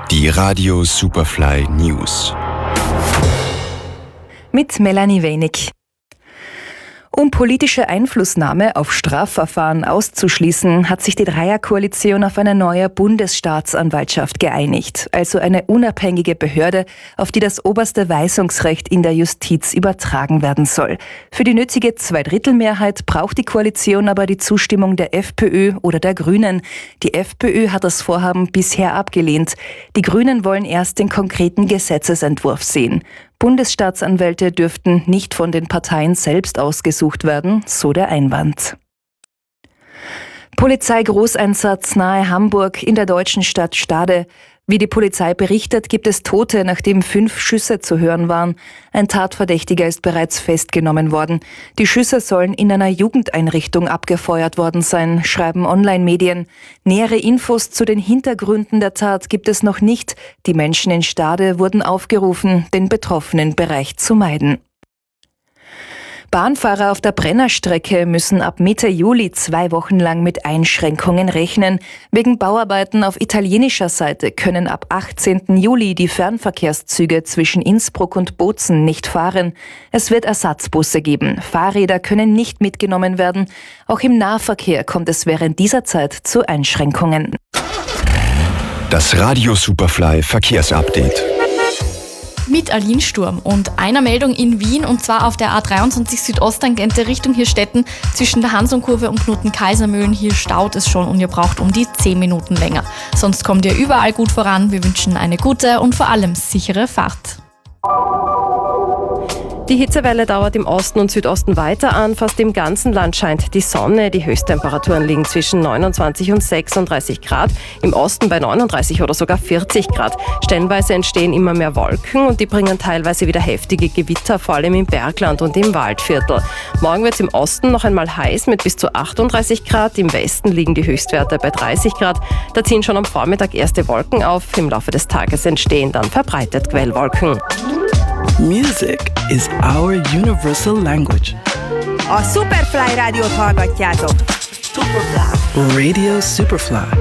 Die Radio Superfly News. Mit Melanie Wenig. Um politische Einflussnahme auf Strafverfahren auszuschließen, hat sich die Dreierkoalition auf eine neue Bundesstaatsanwaltschaft geeinigt, also eine unabhängige Behörde, auf die das oberste Weisungsrecht in der Justiz übertragen werden soll. Für die nötige Zweidrittelmehrheit braucht die Koalition aber die Zustimmung der FPÖ oder der Grünen. Die FPÖ hat das Vorhaben bisher abgelehnt. Die Grünen wollen erst den konkreten Gesetzesentwurf sehen. Bundesstaatsanwälte dürften nicht von den Parteien selbst ausgesucht werden, so der Einwand. Polizeigroßeinsatz nahe Hamburg in der deutschen Stadt Stade. Wie die Polizei berichtet, gibt es Tote, nachdem 5 Schüsse zu hören waren. Ein Tatverdächtiger ist bereits festgenommen worden. Die Schüsse sollen in einer Jugendeinrichtung abgefeuert worden sein, schreiben Online-Medien. Nähere Infos zu den Hintergründen der Tat gibt es noch nicht. Die Menschen in Stade wurden aufgerufen, den betroffenen Bereich zu meiden. Bahnfahrer auf der Brennerstrecke müssen ab Mitte Juli 2 Wochen lang mit Einschränkungen rechnen. Wegen Bauarbeiten auf italienischer Seite können ab 18. Juli die Fernverkehrszüge zwischen Innsbruck und Bozen nicht fahren. Es wird Ersatzbusse geben. Fahrräder können nicht mitgenommen werden. Auch im Nahverkehr kommt es während dieser Zeit zu Einschränkungen. Das Radio Superfly Verkehrsupdate. Mit Aline Sturm und einer Meldung in Wien, und zwar auf der A23 Südosttangente Richtung Hirstetten zwischen der Hansonkurve und Knoten-Kaisermühlen. Hier staut es schon und ihr braucht um die 10 Minuten länger. Sonst kommt ihr überall gut voran. Wir wünschen eine gute und vor allem sichere Fahrt. Die Hitzewelle dauert im Osten und Südosten weiter an. Fast im ganzen Land scheint die Sonne. Die Höchsttemperaturen liegen zwischen 29 und 36 Grad. Im Osten bei 39 oder sogar 40 Grad. Stellenweise entstehen immer mehr Wolken und die bringen teilweise wieder heftige Gewitter, vor allem im Bergland und im Waldviertel. Morgen wird es im Osten noch einmal heiß mit bis zu 38 Grad. Im Westen liegen die Höchstwerte bei 30 Grad. Da ziehen schon am Vormittag erste Wolken auf. Im Laufe des Tages entstehen dann verbreitet Quellwolken. Music is our universal language. A Superfly rádiót hallgatjátok. Radio Superfly.